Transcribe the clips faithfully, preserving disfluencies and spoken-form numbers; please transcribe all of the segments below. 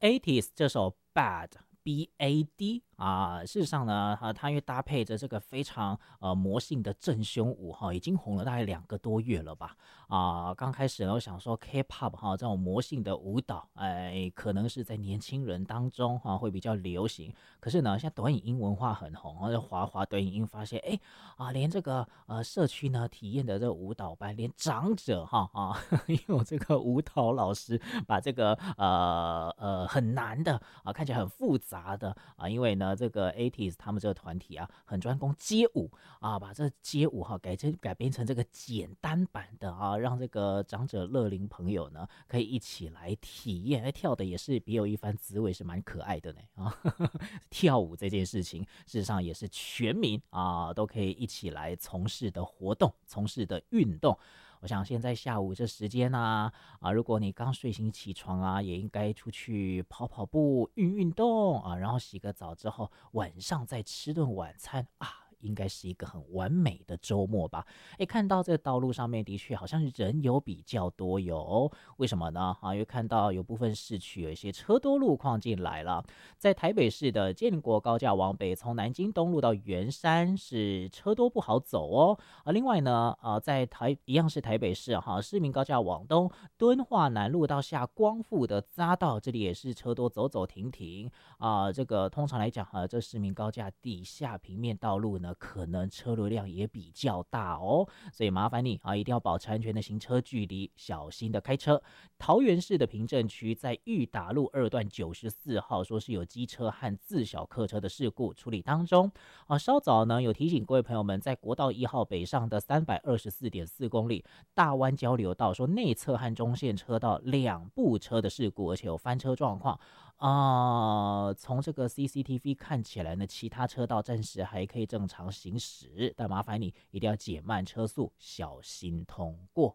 eighties 这首 Bad B A D 啊，事实上呢，啊，它因为搭配着这个非常呃魔性的正胸舞哈，已经红了大概两个多月了吧。啊，刚开始呢，我想说 K-pop 哈这种魔性的舞蹈，哎，可能是在年轻人当中哈会比较流行。可是呢，现在短影音文化很红，然后滑滑短影音发现，哎啊，连这个呃社区呢体验的这个舞蹈班，连长者哈啊，也有这个舞蹈老师把这个呃呃很难的啊，看起来很复杂的啊，因为呢这个 eighties 他们这个团体啊很专攻街舞啊，把这街舞哈改成改编成这个简单版的啊，让这个长者乐龄朋友呢可以一起来体验，哎，跳的也是别有一番滋味，是蛮可爱的呢啊。跳舞这件事情，事实上也是全民啊都可以一起来从事的活动，从事的运动。我想现在下午这时间啊，啊，如果你刚睡醒起床啊，也应该出去跑跑步、运运动啊，然后洗个澡之后，晚上再吃顿晚餐啊。应该是一个很完美的周末吧。哎，看到这个道路上面的确好像是人有比较多有，为什么呢？啊，因为看到有部分市区有一些车多路况进来了。在台北市的建国高架往北，从南京东路到圆山是车多不好走哦。啊，另外呢，呃，在台一样是台北市哈，市民高架往东，敦化南路到下光复的匝道，这里也是车多走走停停啊。这个通常来讲哈，这市民高架底下平面道路呢，可能车流量也比较大哦，所以麻烦你啊，一定要保持安全的行车距离，小心的开车。桃园市的平镇区在裕达路二段九十四号，说是有机车和自小客车的事故处理当中啊。稍早呢，有提醒各位朋友们，在国道一号北上的三百二十四点四公里大湾交流道，说内侧和中线车道两部车的事故，而且有翻车状况啊。从这个 C C T V 看起来呢，其他车道暂时还可以正常行驶，但麻烦你一定要减慢车速，小心通过。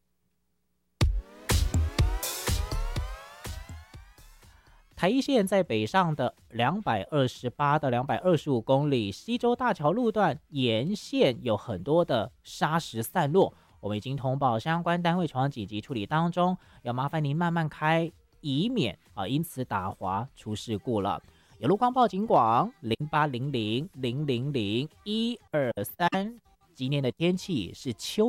台一线在北上的两百二十八到两百二十五公里，西洲大桥路段沿线有很多的砂石散落，我们已经通报相关单位前往紧急处理当中，要麻烦您慢慢开，以免啊因此打滑出事故了。有路况报警广零八零零零零零一二三，今天的天气是秋。